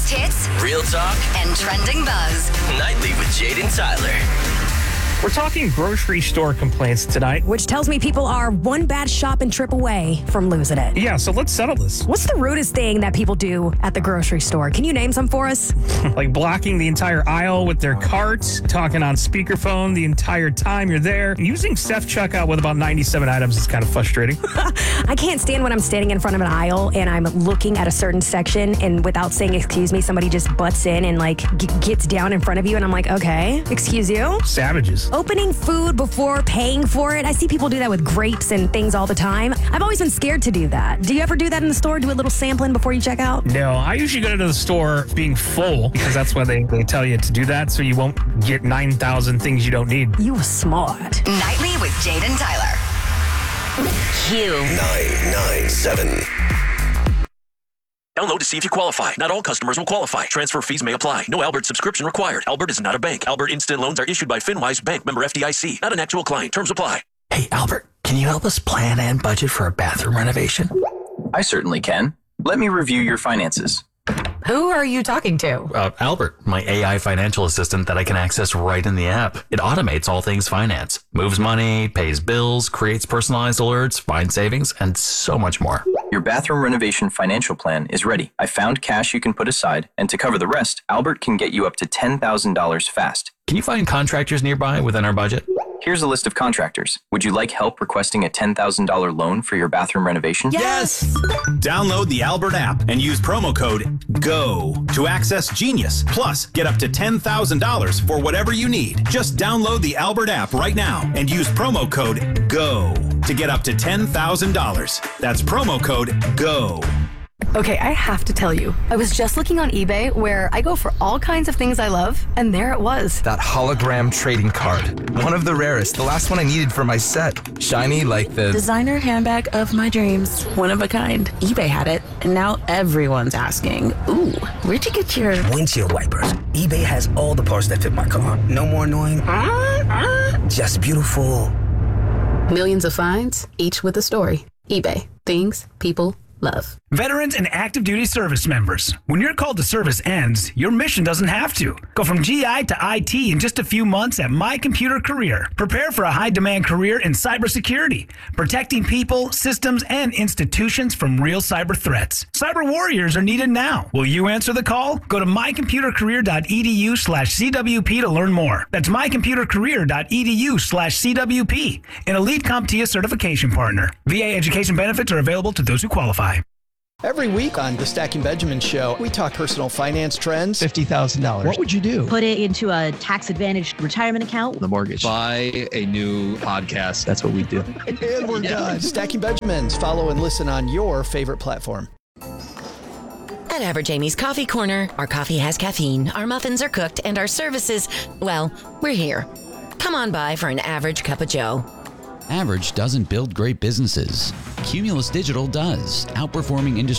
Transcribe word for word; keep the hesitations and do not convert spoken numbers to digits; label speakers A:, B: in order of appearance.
A: Biggest hits,
B: real talk,
A: and trending buzz.
B: nightly with Jade and Tyler.
C: We're talking grocery store complaints tonight.
D: Which tells me people are one bad shopping trip away from losing it.
C: Yeah, so let's settle this.
D: What's the rudest thing that people do at the grocery store? Can you name some for us?
C: Like blocking the entire aisle with their carts, talking on speakerphone the entire time you're there. Using self-checkout with about ninety-seven items is kind of frustrating.
D: I can't stand when I'm standing in front of an aisle and I'm looking at a certain section and without saying excuse me, somebody just butts in and like g- gets down in front of you and I'm like, okay, excuse you?
C: Savages.
D: Opening food before paying for it. I see people do that with grapes and things all the time. I've always been scared to do that. Do you ever do that in the store? Do a little sampling before you check out?
C: No, I usually go to the store being full because that's why they, they tell you to do that so you won't get nine thousand things you don't need.
D: You were smart.
A: Nightly with Jade and Tyler. Q.
B: nine nine seven.
E: Download to see if you qualify. Not all customers will qualify. Transfer fees may apply. No Albert subscription required. Albert is not a bank. Albert Instant Loans are issued by FinWise Bank, member F D I C. Not an actual client. Terms apply.
F: Hey, Albert, can you help us plan and budget for a bathroom renovation?
G: I certainly can. Let me review your finances.
H: Who are you talking to?
F: Uh, Albert, my A I financial assistant that I can access right in the app. It automates all things finance, moves money, pays bills, creates personalized alerts, finds savings, and so much more.
G: Your bathroom renovation financial plan is ready. I found cash you can put aside, and to cover the rest, Albert can get you up to ten thousand dollars fast.
F: Can you find contractors nearby within our budget?
G: Here's a list of contractors. Would you like help requesting a ten thousand dollars loan for your bathroom renovation?
H: Yes!
I: Download the Albert app and use promo code GO to access Genius. Plus, get up to ten thousand dollars for whatever you need. Just download the Albert app right now and use promo code GO to get up to ten thousand dollars. That's promo code GO.
H: Okay, I have to tell you, I was just looking on eBay where I go for all kinds of things I love, and there it was.
J: That hologram trading card. One of the rarest. The last one I needed for my set. Shiny like the...
K: designer handbag of my dreams. One of a kind. eBay had it, and now everyone's asking, ooh, where'd you get your...
L: windshield wipers. eBay has all the parts that fit my car. No more annoying... just beautiful.
K: Millions of finds, each with a story. eBay. Things people love.
M: Veterans and active duty service members. When your call to service ends, your mission doesn't have to. Go from G I to I T in just a few months at My Computer Career. Prepare for a high-demand career in cybersecurity, protecting people, systems, and institutions from real cyber threats. Cyber warriors are needed now. Will you answer the call? Go to mycomputercareer.edu slash CWP to learn more. That's mycomputercareer.edu slash CWP, an elite CompTIA certification partner. V A education benefits are available to those who qualify.
N: Every week on the Stacking Benjamin Show, we talk personal finance trends.
O: fifty thousand dollars.
N: What would you do?
P: Put it into a tax-advantaged retirement account.
O: The mortgage.
Q: Buy a new podcast.
O: That's what we do.
N: And we're done. Stacking Benjamins. Follow and listen on your favorite platform.
A: At Average Amy's Coffee Corner, our coffee has caffeine, our muffins are cooked, and our services, well, we're here. Come on by for an average cup of joe.
R: Average doesn't build great businesses. Cumulus Digital does, outperforming industry